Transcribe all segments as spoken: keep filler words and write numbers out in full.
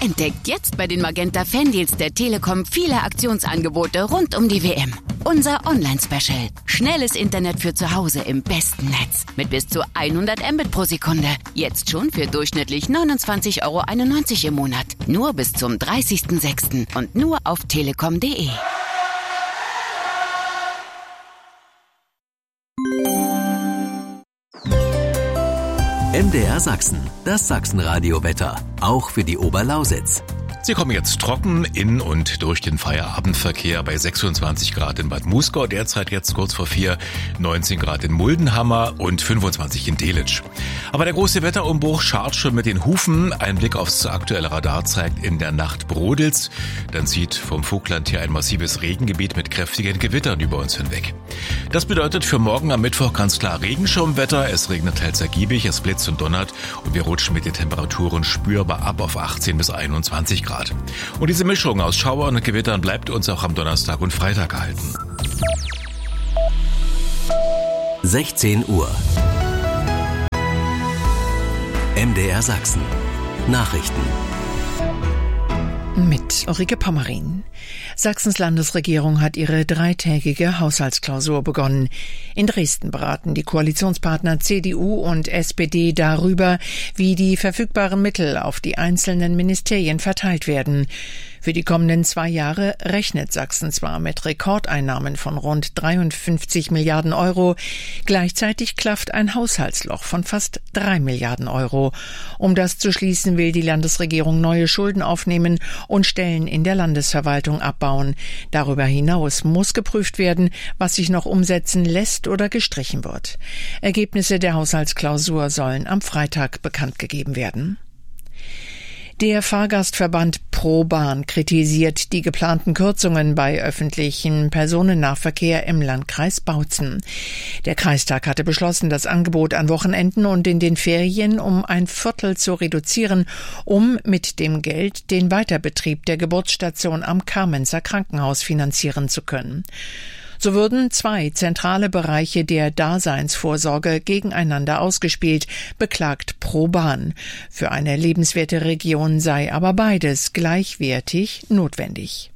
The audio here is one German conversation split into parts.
Entdeckt jetzt bei den Magenta Fandeals der Telekom viele Aktionsangebote rund um die W M. Unser Online-Special. Schnelles Internet für zu Hause im besten Netz. Mit bis zu hundert Mbit pro Sekunde. Jetzt schon für durchschnittlich neunundzwanzig Euro einundneunzig im Monat. Nur bis zum dreißigsten sechsten und nur auf telekom punkt de. M D R Sachsen, das Sachsenradio-Wetter, auch für die Oberlausitz. Sie kommen jetzt trocken in und durch den Feierabendverkehr bei sechsundzwanzig Grad in Bad Muskau, derzeit jetzt kurz vor vier, neunzehn Grad in Muldenhammer und fünfundzwanzig in Delitzsch. Aber der große Wetterumbruch scharrt schon mit den Hufen. Ein Blick aufs aktuelle Radar zeigt, in der Nacht brodelt's. Dann zieht vom Vogtland her ein massives Regengebiet mit kräftigen Gewittern über uns hinweg. Das bedeutet für morgen am Mittwoch ganz klar Regenschirmwetter. Es regnet teils ergiebig, es blitzt und donnert und wir rutschen mit den Temperaturen spürbar ab auf achtzehn bis einundzwanzig Grad. Und diese Mischung aus Schauern und Gewittern bleibt uns auch am Donnerstag und Freitag erhalten. sechzehn Uhr. M D R Sachsen. Nachrichten. Mit Ulrike Pommerin. Sachsens Landesregierung hat ihre dreitägige Haushaltsklausur begonnen. In Dresden beraten die Koalitionspartner C D U und S P D darüber, wie die verfügbaren Mittel auf die einzelnen Ministerien verteilt werden. Für die kommenden zwei Jahre rechnet Sachsen zwar mit Rekordeinnahmen von rund dreiundfünfzig Milliarden Euro, gleichzeitig klafft ein Haushaltsloch von fast drei Milliarden Euro. Um das zu schließen, will die Landesregierung neue Schulden aufnehmen und Stellen in der Landesverwaltung abbauen. Darüber hinaus muss geprüft werden, was sich noch umsetzen lässt oder gestrichen wird. Ergebnisse der Haushaltsklausur sollen am Freitag bekannt gegeben werden. Der Fahrgastverband ProBahn kritisiert die geplanten Kürzungen bei öffentlichen Personennahverkehr im Landkreis Bautzen. Der Kreistag hatte beschlossen, das Angebot an Wochenenden und in den Ferien um ein Viertel zu reduzieren, um mit dem Geld den Weiterbetrieb der Geburtsstation am Kamenzer Krankenhaus finanzieren zu können. So würden zwei zentrale Bereiche der Daseinsvorsorge gegeneinander ausgespielt, beklagt ProBahn. Für eine lebenswerte Region sei aber beides gleichwertig notwendig.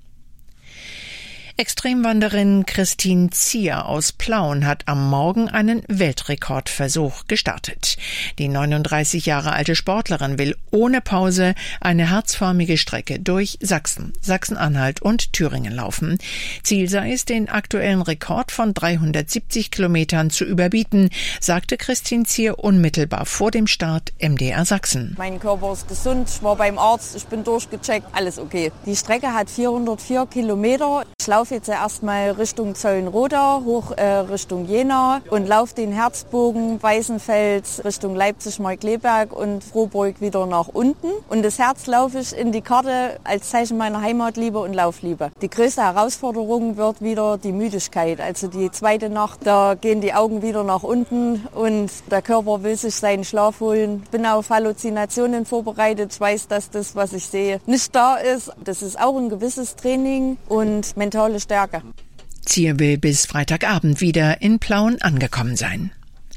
Extremwanderin Christine Zier aus Plauen hat am Morgen einen Weltrekordversuch gestartet. Die neununddreißig Jahre alte Sportlerin will ohne Pause eine herzförmige Strecke durch Sachsen, Sachsen-Anhalt und Thüringen laufen. Ziel sei es, den aktuellen Rekord von dreihundertsiebzig Kilometern zu überbieten, sagte Christine Zier unmittelbar vor dem Start M D R Sachsen. Mein Körper ist gesund, ich war beim Arzt, ich bin durchgecheckt, alles okay. Die Strecke hat vierhundertvier Kilometer. Ich laufe jetzt erstmal Richtung Zeulenroda, hoch äh, Richtung Jena und laufe den Herzbogen, Weißenfels, Richtung Leipzig, Markkleeberg und Frohburg wieder nach unten. Und das Herz laufe ich in die Karte als Zeichen meiner Heimatliebe und Laufliebe. Die größte Herausforderung wird wieder die Müdigkeit. Also die zweite Nacht, da gehen die Augen wieder nach unten und der Körper will sich seinen Schlaf holen. Ich bin auf Halluzinationen vorbereitet. Ich weiß, dass das, was ich sehe, nicht da ist. Das ist auch ein gewisses Training und mentale Stärke. Zier will bis Freitagabend wieder in Plauen angekommen sein.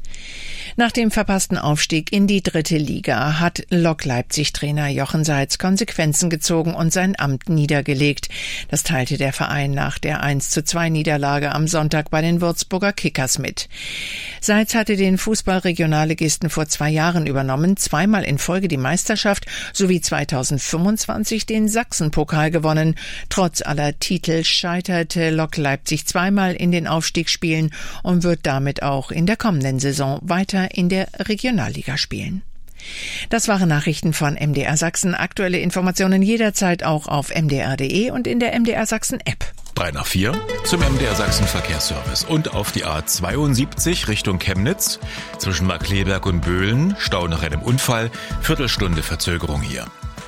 Nach dem verpassten Aufstieg in die dritte Liga hat Lok Leipzig-Trainer Jochen Seitz Konsequenzen gezogen und sein Amt niedergelegt. Das teilte der Verein nach der eins zu zwei Niederlage am Sonntag bei den Würzburger Kickers mit. Seitz hatte den Fußballregionalligisten vor zwei Jahren übernommen, zweimal in Folge die Meisterschaft sowie zweitausendfünfundzwanzig den Sachsenpokal gewonnen. Trotz aller Titel scheiterte Lok Leipzig zweimal in den Aufstiegsspielen und wird damit auch in der kommenden Saison weiter in der Regionalliga spielen. Das waren Nachrichten von M D R Sachsen. Aktuelle Informationen jederzeit auch auf m d r punkt d e und in der M D R Sachsen App. drei nach vier zum M D R Sachsen Verkehrsservice und auf die A zweiundsiebzig Richtung Chemnitz. Zwischen Markkleeberg und Böhlen, Stau nach einem Unfall, Viertelstunde Verzögerung hier.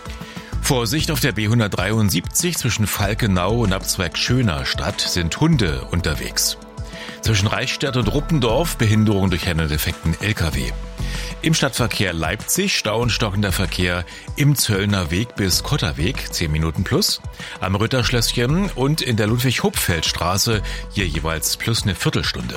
Vorsicht auf der B hundertdreiundsiebzig zwischen Falkenau und Abzweig Schönerstadt sind Hunde unterwegs. Zwischen Reichstadt und Ruppendorf Behinderung durch einen defekten L K W. Im Stadtverkehr Leipzig Stau und stockender Verkehr im Zöllner Weg bis Kotterweg, zehn Minuten plus. Am Ritterschlösschen und in der Ludwig-Hupfeld-Straße hier jeweils plus eine Viertelstunde.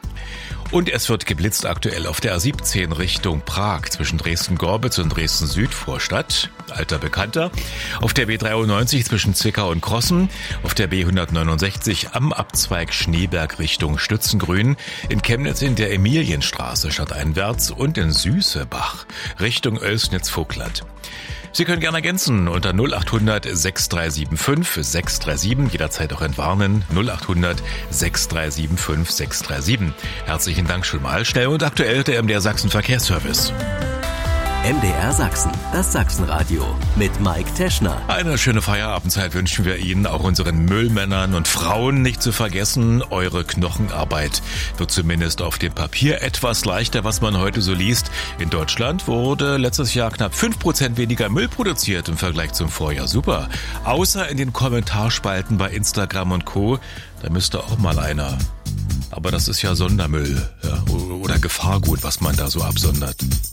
Und es wird geblitzt aktuell auf der A siebzehn Richtung Prag zwischen Dresden-Gorbitz und Dresden-Südvorstadt. alter Bekannter. Auf der B dreiundneunzig zwischen Zwickau und Krossen. Auf der B hundertneunundsechzig am Abzweig Schneeberg Richtung Stützengrün. In Chemnitz in der Emilienstraße stadteinwärts und in Süßebach Richtung Oelsnitz-Vogtland. Sie können gerne ergänzen unter null acht hundert sechs drei sieben fünf sechs drei sieben, jederzeit auch entwarnen, null acht hundert sechs drei sieben fünf sechs drei sieben. Herzlichen Dank schon mal. Schnell und aktuell der M D R Sachsen Verkehrsservice. M D R Sachsen, das Sachsenradio mit Mike Teschner. Eine schöne Feierabendzeit wünschen wir Ihnen, auch unseren Müllmännern und Frauen nicht zu vergessen. Eure Knochenarbeit wird zumindest auf dem Papier etwas leichter, was man heute so liest. In Deutschland wurde letztes Jahr knapp fünf Prozent weniger Müll produziert im Vergleich zum Vorjahr. Super. Außer in den Kommentarspalten bei Instagram und Co. Da müsste auch mal einer. Aber das ist ja Sondermüll, ja, oder Gefahrgut, was man da so absondert.